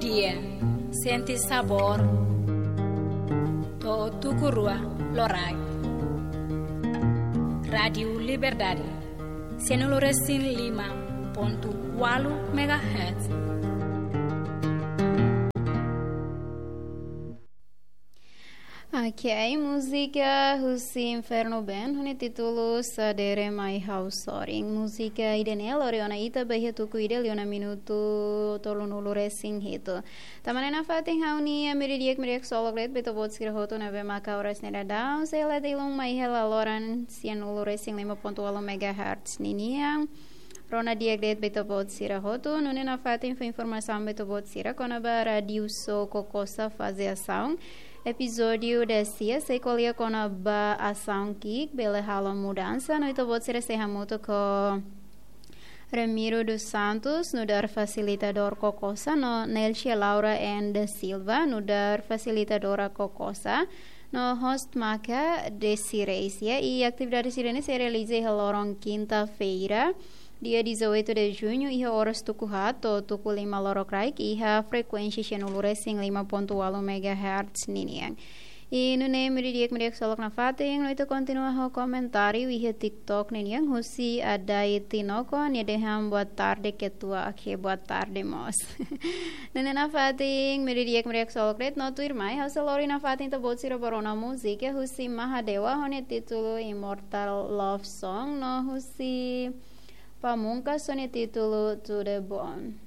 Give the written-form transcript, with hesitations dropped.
dia, senti sabor, to tukurua lorai. Radio Liberdade, 105.8 MHz. Ok, música Husi Inferno Ben, hone título Sadere Mai House Soaring. Música idene Loriona ita bahia tuku ide liona minuto tolunulu racing hito. Tamanena fating hauni meridiak meriak sologret beto bot sirhoto nave maka oras neda down. Saya ilung mai hela loran sianulu racing 5.8 MHz niniang. Rona diagdet beto bot sirhoto nunena fating fa informação beto bot sira konaba radio so kokosa fazer ação. Episódio desse se colhia com a ação que bela hala mudança no ito bot ser hamuto com Ramiro dos Santos no dar facilitador Cocosa no Nelcia Laura and da Silva no dar facilitadora Cocosa no host maca desse reisia e atividades sirene se realiza lorong quinta-feira dia 18 de junho e horas tukuhato tuku 5 lorokraik iha frekuensi channel racing 5.8 MHz niniang. E no nome de dia solok na fating no itu continua ho comentário iha TikTok niniang husi adai tinoko ni deham boa tarde ketua aqui boa tarde mos. Nene na fating meri dia solok ret no tu irmai hausa lori na fating to bot sira borona musika husi Mahadewa hone titulo Immortal Love Song no husi Pamungkas sone título To The Bone.